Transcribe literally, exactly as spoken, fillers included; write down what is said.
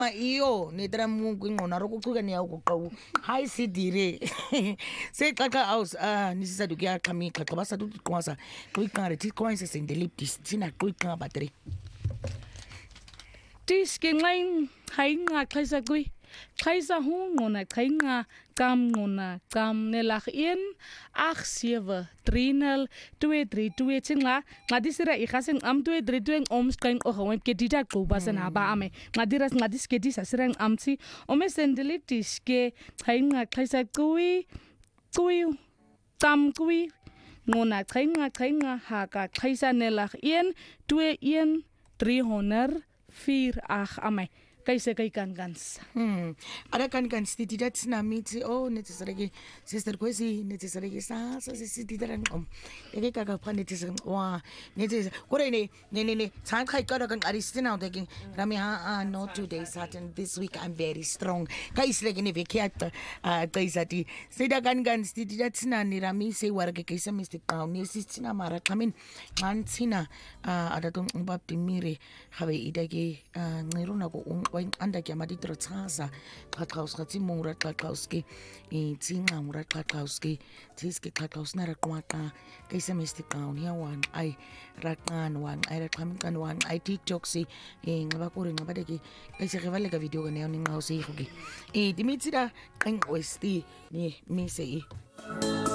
iyo netra mungu ingqona rokuchuka niyakuqawu hayi sidire sexaxa aus ah nisisadu kuyaxhamika xa basatu uqwasa qiqare thi qwayise sendelip disina qiqa battery Tiskinlain hainga xaisa kui xaisa hungona xainga kamngona kam nelagien agt sewe drie nul twee drie twee tsingla ngadisira ikhasen am twee drie twee omskeng ogawen kedita qoba sana ba ame ngadiras ngadiskedi sasirang amtsi omesendelip diske hainga xaisa kui kui kam kui ngona xainga xainga haka xaisa nelagien twee een drie honderd vier ag ame kaise kai kan gans hmm ada kan kan stiti dat sinamiti oh netsereke sister kwesi netsereke sa sa siti daran om eke kaka phane tse wa netse kore ne ne ne ne tsang khai ka kan aristina taking rami ha not today certain this week I'm very strong kaise leke ne vekiat kaisati sida kan kan stiti dat sinani rami se warke kaise mister town ne sitsina mara kamin mantsina ada tong babdimire habe idake ngiruna ko when anda ke amadi trotsaza xaxaus xatsi mura xaxauski itsinga mura xaxauski tiske xaxaus na raqwaqa ke semester town ya wan ai raqan wan ai raqamkan wan ai tiktok si ngaba kore ngaba de ke se revale ka video ka ne yona ngausi go ke e dimitsira qeng westi ni mise e